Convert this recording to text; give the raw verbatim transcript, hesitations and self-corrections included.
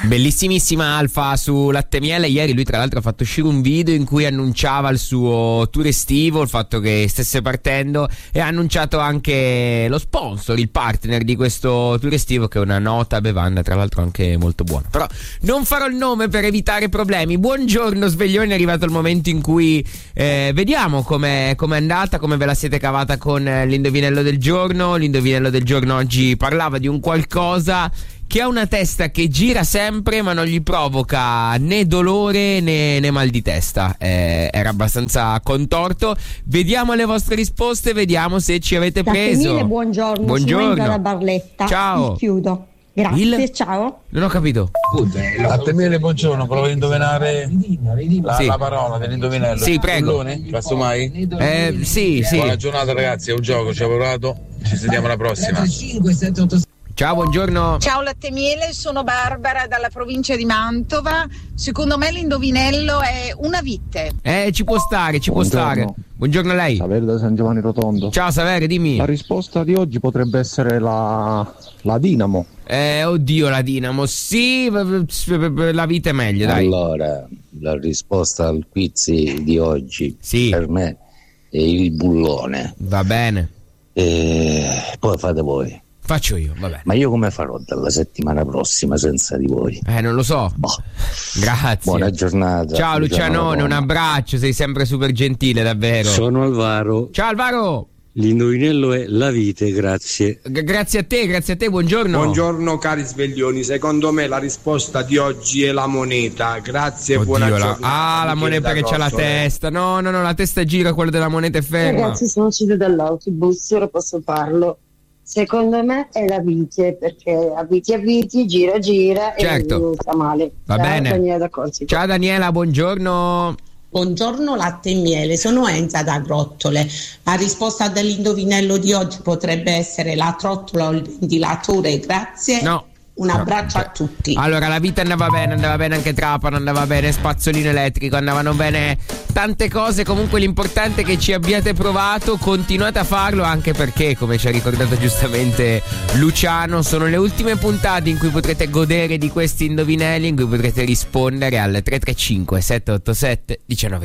Bellissimissima Alfa su Latte Miele. Ieri lui tra l'altro ha fatto uscire un video in cui annunciava il suo tour estivo, il fatto che stesse partendo, e ha annunciato anche lo sponsor, il partner di questo tour estivo, che è una nota bevanda, tra l'altro anche molto buona. Però non farò il nome per evitare problemi. Buongiorno sveglioni, è arrivato il momento in cui eh, vediamo com'è, com'è andata, come ve la siete cavata con l'indovinello del giorno. L'indovinello del giorno oggi parlava di un qualcosa che ha una testa che gira sempre ma non gli provoca né dolore né, né mal di testa. Eh, era abbastanza contorto. Vediamo le vostre risposte, vediamo se ci avete preso. Mille, buongiorno, buongiorno. Sono da Barletta. Ciao. Il chiudo. Grazie, Il... ciao. Non ho capito. Latte Miele, buongiorno, provo ad indovinare la, sì. la parola dell'indovinello. Sì, prego. Bullone? Passo mai? Eh, sì, sì. Buona giornata ragazzi, è un gioco, ci ho provato. Ci sentiamo alla prossima. Ciao, buongiorno. Ciao Latte Miele, sono Barbara dalla provincia di Mantova. Secondo me l'indovinello è una vite. Eh, ci può stare, ci Buongiorno. può stare. Buongiorno a lei. Saverio da San Giovanni Rotondo. Ciao Saverio, dimmi. La risposta di oggi potrebbe essere la, la Dinamo. Eh, oddio, la Dinamo. Sì, la vita è meglio, dai. Allora, la risposta al quiz di oggi sì. per me è il bullone. Va bene. E poi fate voi. Faccio io, vabbè. Ma io come farò dalla settimana prossima senza di voi? Eh, non lo so. Boh. Grazie. Buona giornata. Ciao Lucianone, un abbraccio, sei sempre super gentile, davvero. Sono Alvaro. Ciao Alvaro. L'indovinello è la vite, grazie. G- grazie a te, grazie a te, buongiorno. Buongiorno cari sveglioni, secondo me la risposta di oggi è la moneta. Grazie, Oddio, buona la... giornata. Ah, la moneta che c'ha la testa. No, no, no, la testa gira, quello della moneta è ferma. Ragazzi, sono uscita dall'autobus, ora posso farlo. Secondo me è la vite, perché avviti avviti, gira gira certo. e sta male. Va Ciao, bene. Daniela da Corsica. Ciao Daniela, buongiorno. Buongiorno Latte e Miele, sono Enza da Grottole. La risposta dell'indovinello di oggi potrebbe essere la trottola o il ventilatore, grazie. No. Un abbraccio no. a tutti. Allora, la vita andava bene, andava bene anche Trapano, andava bene Spazzolino Elettrico, andavano bene tante cose. Comunque l'importante è che ci abbiate provato, continuate a farlo, anche perché, come ci ha ricordato giustamente Luciano, sono le ultime puntate in cui potrete godere di questi indovinelli, in cui potrete rispondere al tre tre cinque sette otto sette uno nove